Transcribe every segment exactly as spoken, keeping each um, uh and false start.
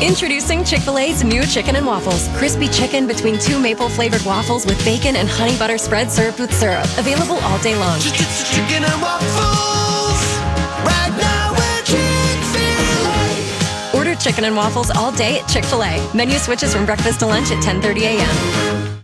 Introducing Chick-fil-A's new Chicken and Waffles. Crispy chicken between two maple-flavored waffles with bacon and honey butter spread served with syrup. Available all day long. Chicken and waffles, right now at Chick-fil-A. Order Chicken and Waffles all day at Chick-fil-A. Menu switches from breakfast to lunch at ten thirty a.m.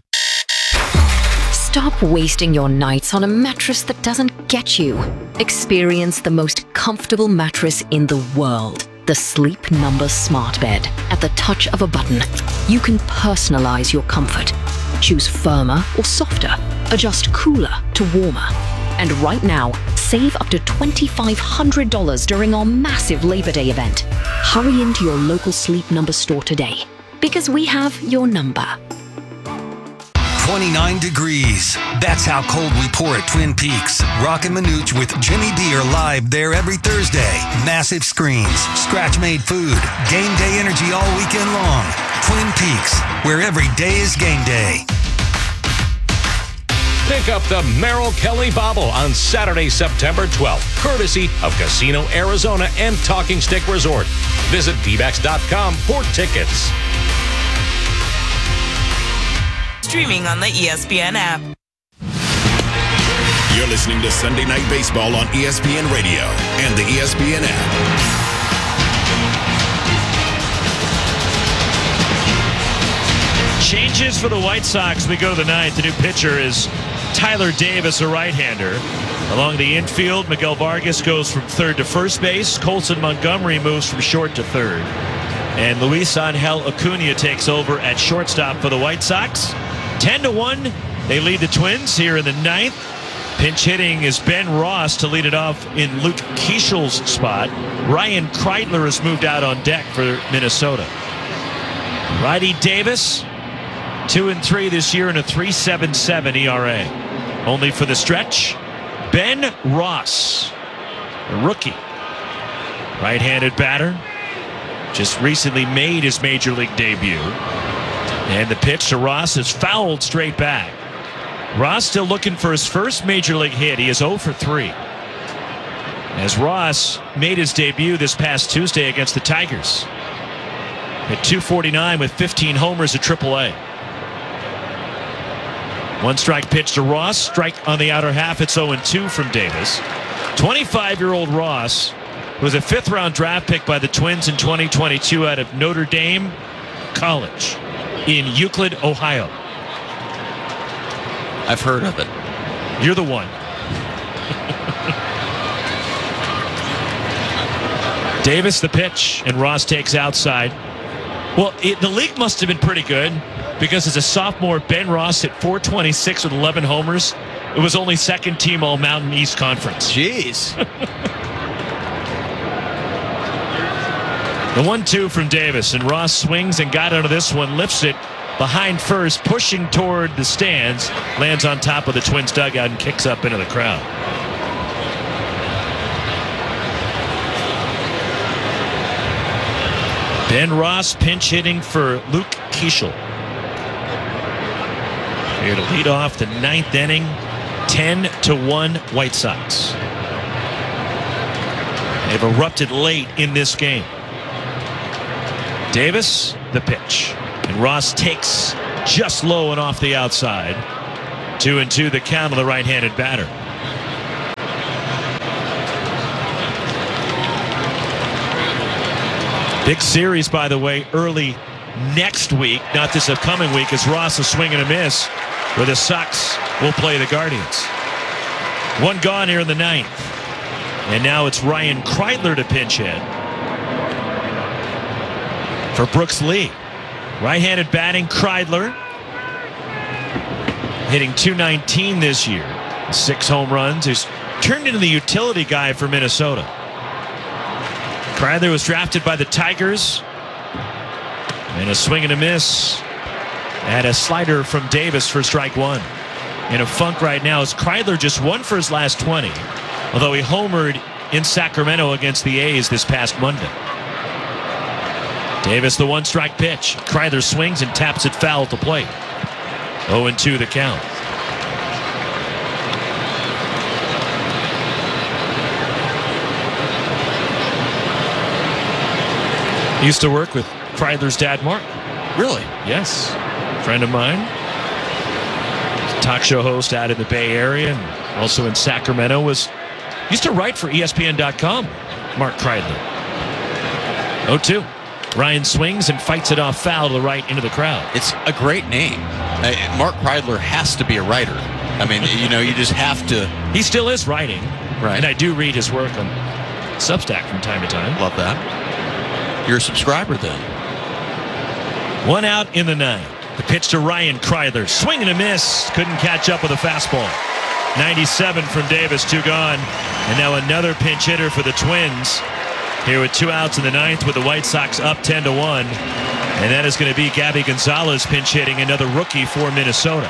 Stop wasting your nights on a mattress that doesn't get you. Experience the most comfortable mattress in the world. The Sleep Number Smart Bed. At the touch of a button, you can personalize your comfort. Choose firmer or softer. Adjust cooler to warmer. And right now, save up to twenty-five hundred dollars during our massive Labor Day event. Hurry into your local Sleep Number store today, because we have your number. twenty-nine degrees. That's how cold we pour at Twin Peaks. Rockin' Manooch with Jimmy D are live there every Thursday. Massive screens, scratch-made food, game day energy all weekend long. Twin Peaks, where every day is game day. Pick up the Merrill Kelly Bobble on Saturday, September twelfth, courtesy of Casino Arizona and Talking Stick Resort. Visit D backs dot com for tickets. Streaming on the E S P N app. You're listening to Sunday Night Baseball on E S P N Radio and the E S P N app. Changes for the White Sox. We go to the ninth. The new pitcher is Tyler Davis, a right-hander. Along the infield, Miguel Vargas goes from third to first base. Colson Montgomery moves from short to third. And Luis Angel Acuna takes over at shortstop for the White Sox. ten to one, they lead the Twins here in the ninth. Pinch hitting is Ben Ross to lead it off in Luke Keachel's spot. Ryan Kreidler has moved out on deck for Minnesota. Righty Davis, two and three this year in a three point seven seven E R A. Only for the stretch, Ben Ross, a rookie, right-handed batter, just recently made his major league debut. And the pitch to Ross is fouled straight back. Ross still looking for his first major league hit. He is zero for three. As Ross made his debut this past Tuesday against the Tigers. At two forty-nine with fifteen homers at triple A. One strike pitch to Ross. Strike on the outer half. It's oh and two from Davis. twenty-five-year-old Ross was a fifth-round draft pick by the Twins in twenty twenty-two out of Notre Dame College in Euclid, Ohio. I've heard of it. You're the one. Davis the pitch, and Ross takes outside. Well, it, the league must have been pretty good, because as a sophomore, Ben Ross hit four twenty-six with eleven homers. It was only second team All-Mountain East Conference. Jeez. The one two from Davis, and Ross swings and got out of this one, lifts it behind first, pushing toward the stands, lands on top of the Twins dugout and kicks up into the crowd. Ben Ross pinch hitting for Luke Keachel. Here to lead off the ninth inning, ten to one White Sox. They've erupted late in this game. Davis, the pitch. And Ross takes just low and off the outside. Two and two the count of the right-handed batter. Big series, by the way, early next week, not this upcoming week, as Ross is swing and a miss, where the Sox will play the Guardians. One gone here in the ninth. And now it's Ryan Kreidler to pinch hit for Brooks Lee. Right-handed batting, Kreidler hitting two nineteen this year. Six home runs. He's turned into the utility guy for Minnesota. Kreidler was drafted by the Tigers. And a swing and a miss. And a slider from Davis for strike one. In a funk right now as Kreidler just won for his last twenty. Although he homered in Sacramento against the A's this past Monday. Davis the one strike pitch. Kreidler swings and taps it foul to plate. oh and two the count. Used to work with Kreidler's dad, Mark. Really? Yes. Friend of mine. Talk show host out in the Bay Area and also in Sacramento. Was used to write for E S P N dot com. Mark Kreidler. oh two. Ryan swings and fights it off foul to the right into the crowd. It's a great name. Uh, Mark Kreidler has to be a writer. I mean, you know, you just have to. He still is writing. Right. And I do read his work on Substack from time to time. Love that. You're a subscriber then. One out in the ninth. The pitch to Ryan Kreidler. Swing and a miss. Couldn't catch up with a fastball. ninety-seven from Davis, two gone. And now another pinch hitter for the Twins. Here with two outs in the ninth with the White Sox up ten to one. And that is going to be Gabby Gonzalez pinch hitting, another rookie for Minnesota.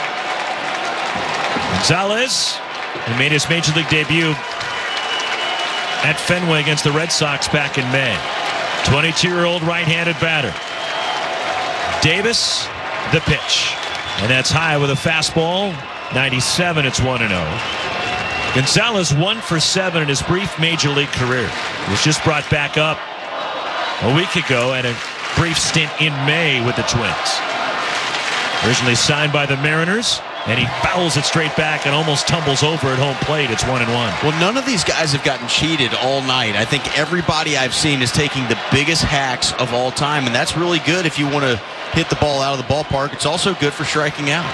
Gonzalez, who made his major league debut at Fenway against the Red Sox back in May. twenty-two-year-old right-handed batter. Davis, the pitch. And that's high with a fastball. ninety-seven, it's one and oh. Gonzalez one for seven in his brief major league career. He was just brought back up a week ago at a brief stint in May with the Twins. Originally signed by the Mariners, and he fouls it straight back and almost tumbles over at home plate. It's one and one. Well, none of these guys have gotten cheated all night. I think everybody I've seen is taking the biggest hacks of all time, and that's really good if you want to hit the ball out of the ballpark. It's also good for striking out.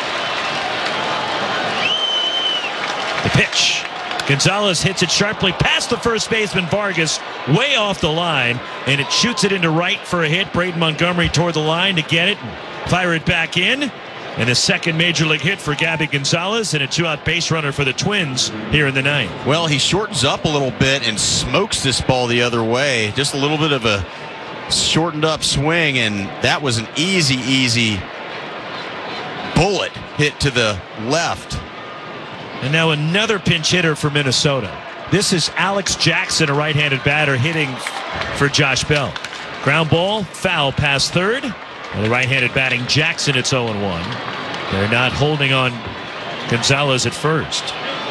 The pitch. Gonzalez hits it sharply past the first baseman Vargas, way off the line, and it shoots it into right for a hit. Braden Montgomery toward the line to get it and fire it back in. And the second major league hit for Gabby Gonzalez and a two-out base runner for the Twins here in the ninth. Well, he shortens up a little bit and smokes this ball the other way. Just a little bit of a shortened up swing, and that was an easy, easy bullet hit to the left. And now another pinch hitter for Minnesota. This is Alex Jackson, a right-handed batter, hitting for Josh Bell. Ground ball, foul past third. And the right-handed batting Jackson, it's oh and one. They're not holding on Gonzalez at first.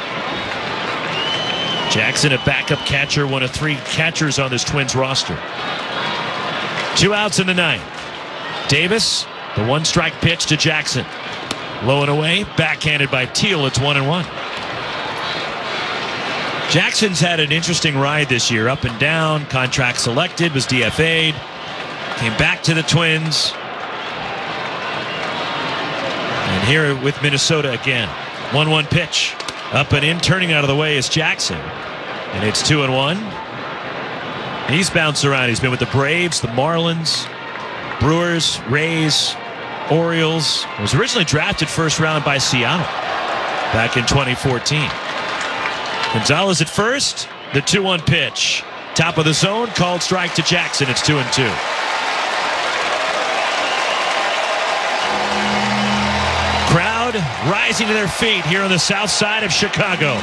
Jackson, a backup catcher, one of three catchers on this Twins roster. Two outs in the ninth. Davis, the one-strike pitch to Jackson. Low and away, backhanded by Teal. It's one and one. Jackson's had an interesting ride this year, up and down. Contract selected, was D F A'd, came back to the Twins. And here with Minnesota again. one one pitch. Up and in, turning out of the way is Jackson. And it's two and one. He's bounced around. He's been with the Braves, the Marlins, Brewers, Rays, Orioles. Was originally drafted first round by Seattle back in twenty fourteen. Gonzalez at first. The two one pitch. Top of the zone. Called strike to Jackson. It's two and two. Crowd rising to their feet here on the south side of Chicago.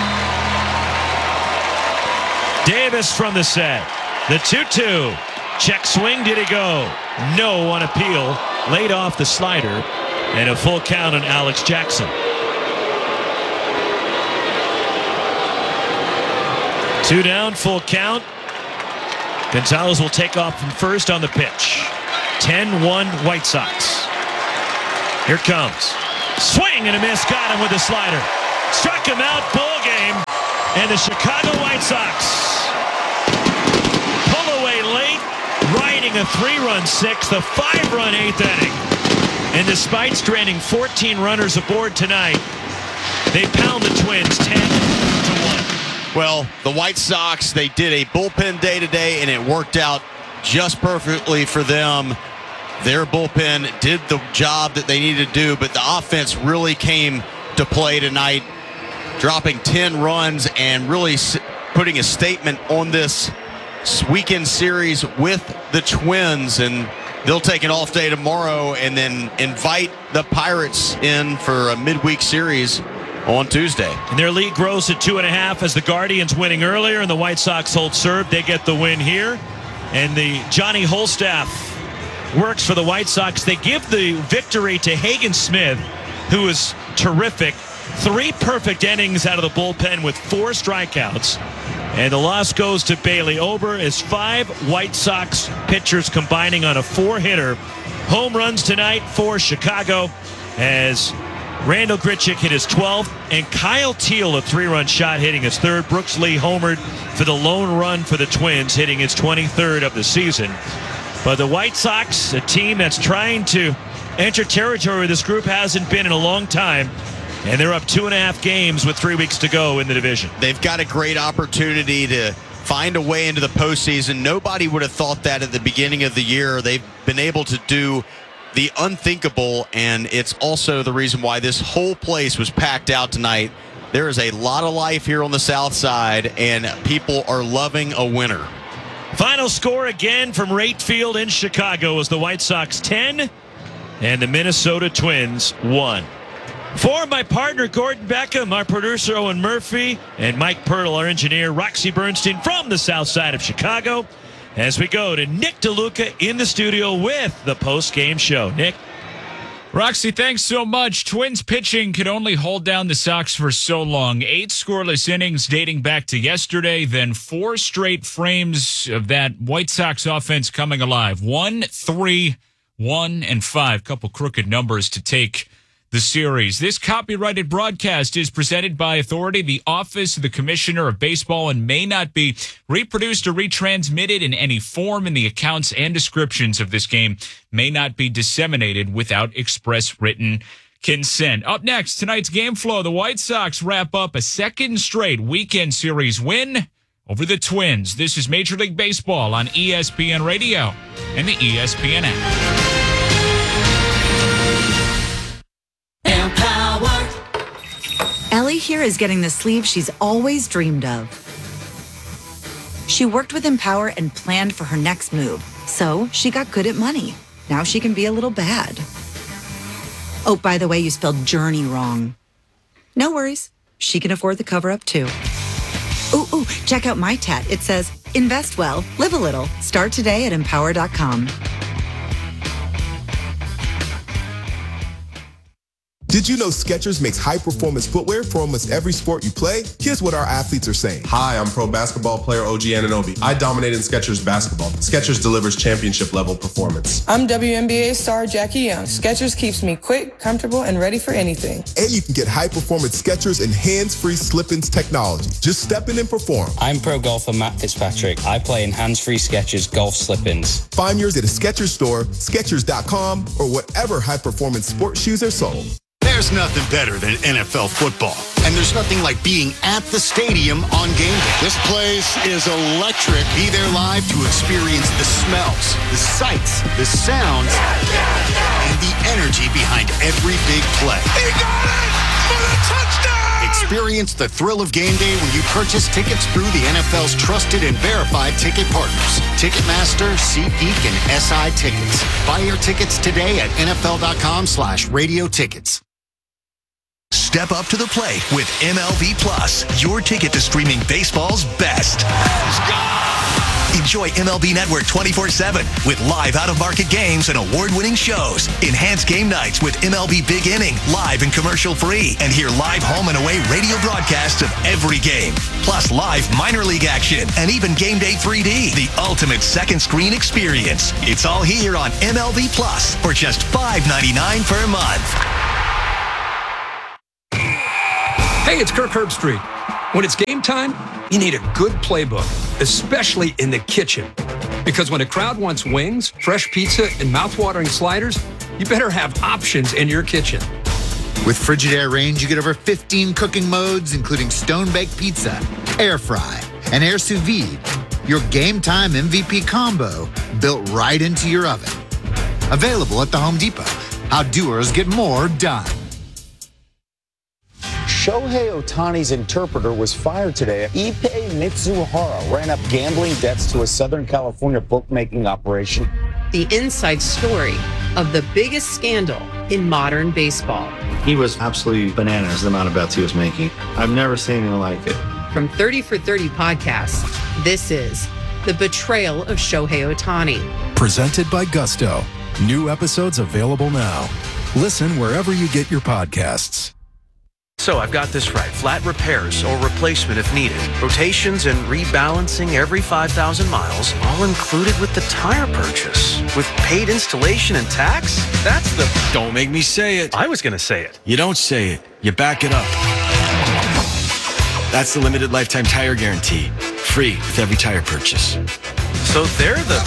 Davis from the set. The two two. Check swing. Did he go? No on appeal. Laid off the slider. And a full count on Alex Jackson. Two down, full count. Gonzalez will take off from first on the pitch. ten one White Sox. Here it comes. Swing and a miss. Got him with the slider. Struck him out. Ball game. And the Chicago White Sox pull away late, riding a three-run sixth, a five-run eighth inning. And despite stranding fourteen runners aboard tonight, they pound the Twins ten to one. Well, the White Sox, they did a bullpen day today, and it worked out just perfectly for them. Their bullpen did the job that they needed to do, but the offense really came to play tonight, dropping ten runs and really putting a statement on this weekend series with the Twins. And they'll take an off day tomorrow and then invite the Pirates in for a midweek series on Tuesday. And their lead grows to two and a half as the Guardians winning earlier and the White Sox hold serve. They get the win here. And the Johnny Holstaff works for the White Sox. They give the victory to Hagen Smith, who is terrific. Three perfect innings out of the bullpen with four strikeouts. And the loss goes to Bailey Ober as five White Sox pitchers combining on a four-hitter. Home runs tonight for Chicago as Randall Grichuk hit his twelfth, and Kyle Teel, a three-run shot, hitting his third. Brooks Lee homered for the lone run for the Twins, hitting his twenty-third of the season. But the White Sox, a team that's trying to enter territory this group hasn't been in a long time, and they're up two and a half games with three weeks to go in the division. They've got a great opportunity to find a way into the postseason. Nobody would have thought that at the beginning of the year. They've been able to do the unthinkable, and it's also the reason why this whole place was packed out tonight. There is a lot of life here on the South Side, and people are loving a winner. Final score again from Rate Field in Chicago was the White Sox ten and the Minnesota Twins one. For my partner Gordon Beckham, our producer Owen Murphy, and Mike Pirtle, our engineer, Roxy Bernstein from the South Side of Chicago, as we go to Nick DeLuca in the studio with the post-game show. Nick? Roxy, thanks so much. Twins pitching could only hold down the Sox for so long. Eight scoreless innings dating back to yesterday, then four straight frames of that White Sox offense coming alive. One, three, one, and five. Couple crooked numbers to take the series. This copyrighted broadcast is presented by authority, the Office of the Commissioner of Baseball, and may not be reproduced or retransmitted in any form, and the accounts and descriptions of this game may not be disseminated without express written consent. Up next, tonight's game flow, the White Sox wrap up a second straight weekend series win over the Twins. This is Major League Baseball on E S P N Radio and the E S P N app. Ellie here is getting the sleeve she's always dreamed of. She worked with Empower and planned for her next move, so she got good at money. Now she can be a little bad. Oh, by the way, you spelled journey wrong. No worries. She can afford the cover-up, too. Ooh, ooh, check out my tat. It says, invest well, live a little. Start today at empower dot com. Did you know Skechers makes high-performance footwear for almost every sport you play? Here's what our athletes are saying. Hi, I'm pro basketball player O G Anunoby. I dominate in Skechers basketball. Skechers delivers championship-level performance. I'm W N B A star Jackie Young. Skechers keeps me quick, comfortable, and ready for anything. And you can get high-performance Skechers and hands-free slip-ins technology. Just step in and perform. I'm pro golfer Matt Fitzpatrick. I play in hands-free Skechers golf slip-ins. Find yours at a Skechers store, Skechers dot com, or whatever high-performance sports shoes are sold. There's nothing better than N F L football. And there's nothing like being at the stadium on game day. This place is electric. Be there live to experience the smells, the sights, the sounds, and the energy behind every big play. He got it for the touchdown! Experience the thrill of game day when you purchase tickets through the N F L's trusted and verified ticket partners. Ticketmaster, SeatGeek, and S I Tickets. Buy your tickets today at N F L dot com slash radio tickets. Step up to the plate with M L B Plus, your ticket to streaming baseball's best. Enjoy M L B Network twenty-four seven with live out-of-market games and award-winning shows. Enhance game nights with M L B Big Inning, live and commercial-free, and hear live home and away radio broadcasts of every game. Plus live minor league action and even Game Day three D, the ultimate second screen experience. It's all here on M L B Plus for just five ninety-nine per month. Hey, it's Kirk Herbstreit. When it's game time, you need a good playbook, especially in the kitchen. Because when a crowd wants wings, fresh pizza, and mouthwatering sliders, you better have options in your kitchen. With Frigidaire Range, you get over fifteen cooking modes, including stone-baked pizza, air fry, and air sous vide. Your game time M V P combo built right into your oven. Available at the Home Depot. How doers get more done. Shohei Ohtani's interpreter was fired today. Ippei Mitsuhara ran up gambling debts to a Southern California bookmaking operation. The inside story of the biggest scandal in modern baseball. He was absolutely bananas, the amount of bets he was making. I've never seen anything like it. From thirty for thirty podcasts, this is The Betrayal of Shohei Ohtani. Presented by Gusto. New episodes available now. Listen wherever you get your podcasts. So I've got this right. Flat repairs or replacement if needed. Rotations and rebalancing every five thousand miles, all included with the tire purchase. With paid installation and tax? That's the... Don't make me say it. I was going to say it. You don't say it. You back it up. That's the limited lifetime tire guarantee. Free with every tire purchase. So they're the...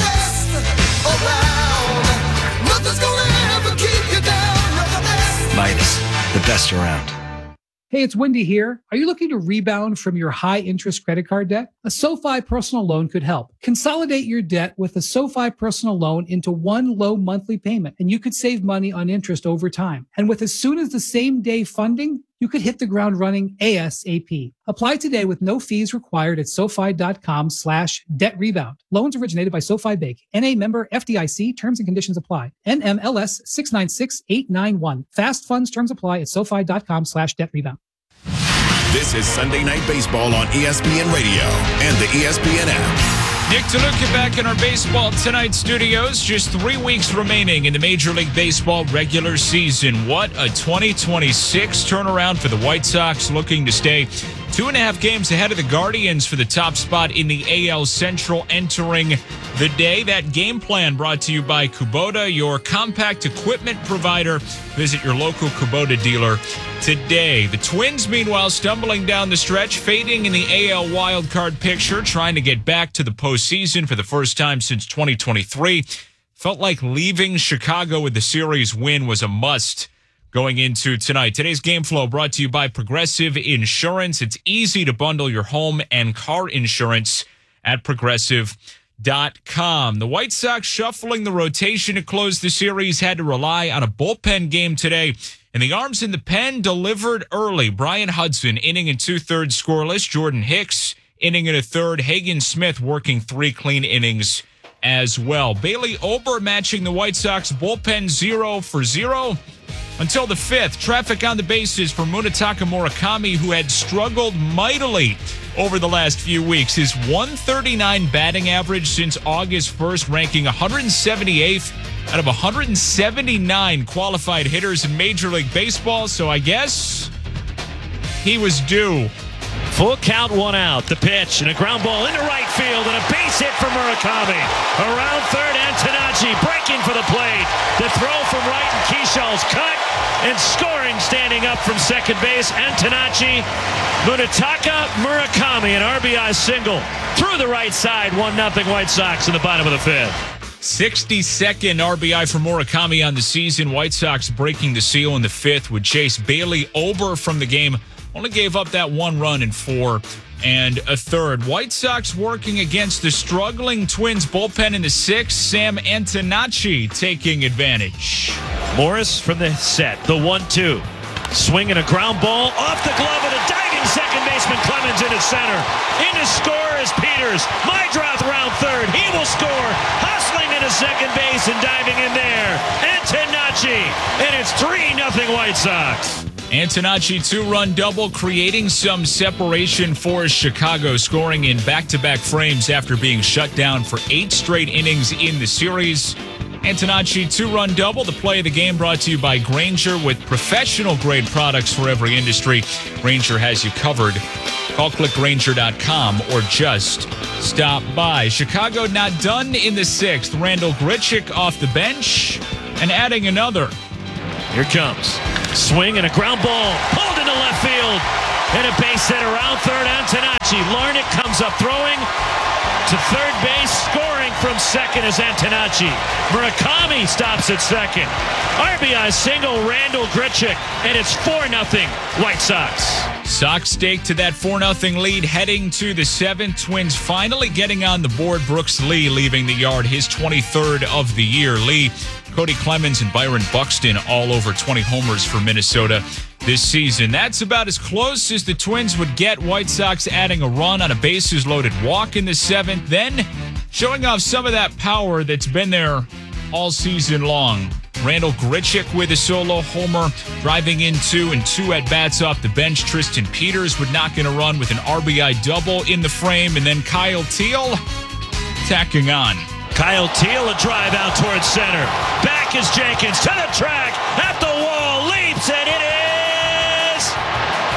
Midas, the best around. Hey, it's Wendy here. Are you looking to rebound from your high-interest credit card debt? A SoFi personal loan could help. Consolidate your debt with a SoFi personal loan into one low monthly payment, and you could save money on interest over time. And with as soon as the same day funding, you could hit the ground running ASAP. Apply today with no fees required at SoFi.com slash debt rebound. Loans originated by SoFi Bank. N A member F D I C. Terms and conditions apply. N M L S six nine six eight nine one. Fast funds terms apply at SoFi.com slash debt rebound. This is Sunday Night Baseball on E S P N Radio and the E S P N app. Nick DeLuca back in our Baseball Tonight studios. Just three weeks remaining in the Major League Baseball regular season. What a twenty twenty-six turnaround for the White Sox, looking to stay two and a half games ahead of the Guardians for the top spot in the A L Central entering the day. That game plan brought to you by Kubota, your compact equipment provider. Visit your local Kubota dealer today. The Twins, meanwhile, stumbling down the stretch, fading in the A L wildcard picture, trying to get back to the postseason for the first time since twenty twenty-three. Felt like leaving Chicago with the series win was a must going into tonight. Today's game flow brought to you by Progressive Insurance. It's easy to bundle your home and car insurance at Progressive dot com. The White Sox shuffling the rotation to close the series had to rely on a bullpen game today. And the arms in the pen delivered early. Brian Hudson, inning and two-thirds scoreless. Jordan Hicks, inning and a third. Hagen Smith working three clean innings as well. Bailey Ober matching the White Sox bullpen zero for zero until the fifth. Traffic on the bases for Munetaka Murakami, who had struggled mightily over the last few weeks. His one thirty-nine batting average since August first, ranking one hundred seventy-eighth out of one hundred seventy-nine qualified hitters in Major League Baseball. So I guess he was due. Full count, one out. The pitch and a ground ball into right field and a base hit for Murakami. Around third, Antonacci breaking for the plate. The throw from right and Keyshal's cut and scoring standing up from second base. Antonacci, Munetaka Murakami, an R B I single through the right side. one nothing White Sox in the bottom of the fifth. sixty-second R B I for Murakami on the season. White Sox breaking the seal in the fifth would chase Bailey Ober from the game. Only gave up that one run in four and a third. White Sox working against the struggling Twins bullpen in the sixth. Sam Antonacci taking advantage. Morris from the set. The one two. Swinging a ground ball off the glove of the diving second baseman Clemens into center. In to score is Peters. Meidroth round third. He will score. Hustling into second base and diving in there. Antonacci. And it's three nothing White Sox. Antonacci two-run double, creating some separation for Chicago, scoring in back-to-back frames after being shut down for eight straight innings in the series. Antonacci two-run double, the play of the game brought to you by Grainger, with professional-grade products for every industry. Grainger has you covered. Call click Grainger dot com or just stop by. Chicago not done in the sixth. Randall Grichuk off the bench and adding another. Here comes. Swing and a ground ball pulled into left field. And a base hit around third. Antonacci. Larnach comes up throwing to third base. Scoring from second is Antonacci. Murakami stops at second. R B I single, Randall Grichuk. And it's four nothing White Sox. Sox stake to that four nothing lead heading to the seventh. Twins finally getting on the board. Brooks Lee leaving the yard, his twenty-third of the year. Lee, Cody Clemens, and Byron Buxton all over twenty homers for Minnesota this season. That's about as close as the Twins would get. White Sox adding a run on a bases-loaded walk in the seventh, then showing off some of that power that's been there all season long. Randall Grichuk with a solo homer, driving in two and two at-bats off the bench. Tristan Peters would knock in a run with an R B I double in the frame, and then Kyle Teel tacking on. Kyle Teel, a drive out towards center. Back is Jenkins to the track, at the wall, leaps, and it is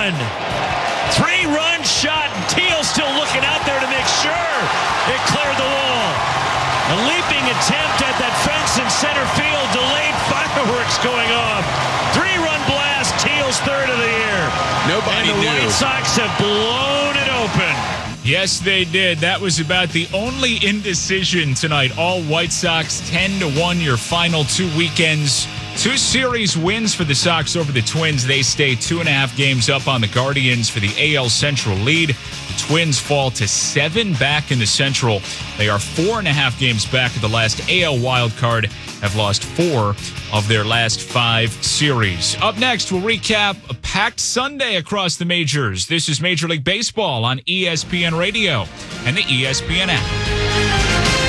run. Three-run shot. Teal still looking out there to make sure it cleared the wall. A leaping attempt at that fence in center field. Delayed fireworks going off. Three-run blast. Teal's third of the year. Nobody and the knew. White Sox have blown it open. Yes, they did. That was about the only indecision tonight. All White Sox ten to one, your final two weekends. Two series wins for the Sox over the Twins. They stay two and a half games up on the Guardians for the A L Central lead. The Twins fall to seven back in the Central. They are four and a half games back of the last A L wild card, have lost four of their last five series. Up next, we'll recap a packed Sunday across the majors. This is Major League Baseball on E S P N Radio and the E S P N app.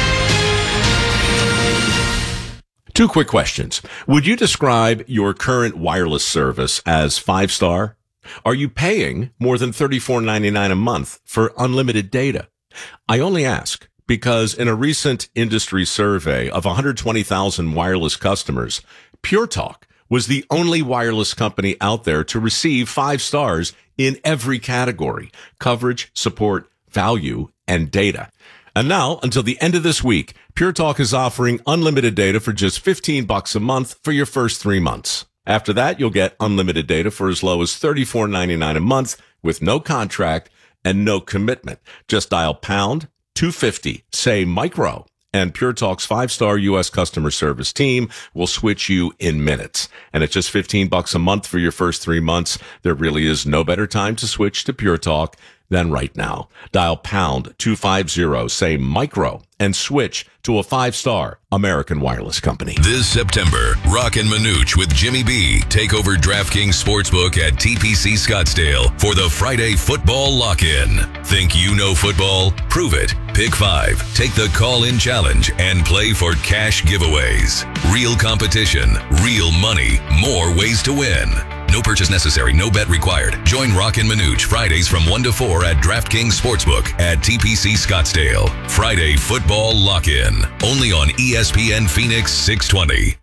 Two quick questions. Would you describe your current wireless service as five-star? Are you paying more than thirty-four ninety-nine a month for unlimited data? I only ask because in a recent industry survey of one hundred twenty thousand wireless customers, Pure Talk was the only wireless company out there to receive five stars in every category: coverage, support, value, and data. And now, until the end of this week, Pure Talk is offering unlimited data for just fifteen bucks a month for your first three months. After that, you'll get unlimited data for as low as thirty-four ninety-nine a month with no contract and no commitment. Just dial pound two fifty, say micro, and Pure Talk's five-star U S customer service team will switch you in minutes. And at just fifteen bucks a month for your first three months, there really is no better time to switch to Pure Talk than right now. Dial pound two fifty, say micro, and switch to a five-star American wireless company. This September, Rockin' Minuch with Jimmy B take over DraftKings Sportsbook at T P C Scottsdale for the Friday Football Lock-In. Think you know football? Prove it. Pick five, take the call-in challenge, and play for cash giveaways. Real competition, real money, more ways to win. No purchase necessary, no bet required. Join Rockin' Minuch Fridays from one to four at DraftKings Sportsbook at T P C Scottsdale. Friday Football Lock-In, only on E S P N Phoenix six twenty.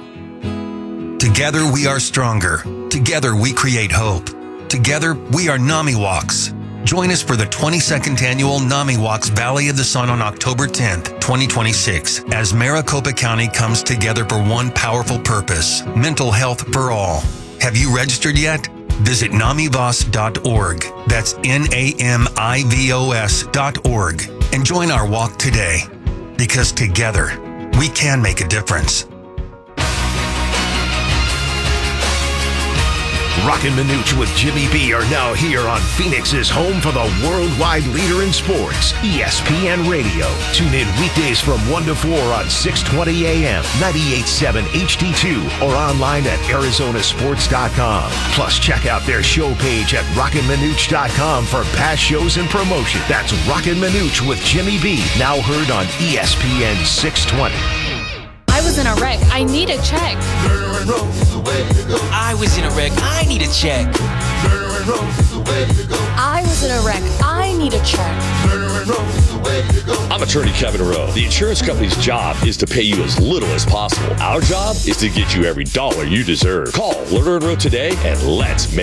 Together we are stronger. Together we create hope. Together we are NAMI Walks. Join us for the twenty-second annual NAMI Walks Valley of the Sun on October tenth, twenty twenty-six, as Maricopa County comes together for one powerful purpose: mental health for all. Have you registered yet? Visit namivos dot org. That's N A M I V O S dot org. And join our walk today. Because together, we can make a difference. Rockin' Minuch with Jimmy B are now here on Phoenix's home for the worldwide leader in sports, E S P N Radio. Tune in weekdays from one to four on six twenty A M, ninety-eight point seven H D two, or online at arizona sports dot com. Plus, check out their show page at rockin minuch dot com for past shows and promotion. That's Rockin' Minuch with Jimmy B, now heard on E S P N six twenty. I was in a wreck. I need a check. I was in a wreck. I need a check. I was in a wreck. I need a check. I'm attorney Kevin Rowe. The insurance company's job is to pay you as little as possible. Our job is to get you every dollar you deserve. Call Lerner and Rowe today and let's make